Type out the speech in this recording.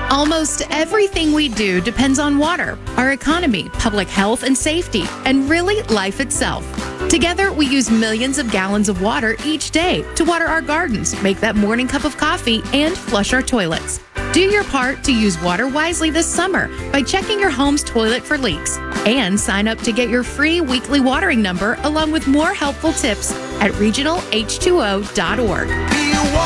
Almost everything we do depends on water, our economy, public health and safety, and really life itself. Together, we use millions of gallons of water each day to water our gardens, make that morning cup of coffee, and flush our toilets. Do your part to use water wisely this summer by checking your home's toilet for leaks. And sign up to get your free weekly watering number along with more helpful tips at regionalh2o.org.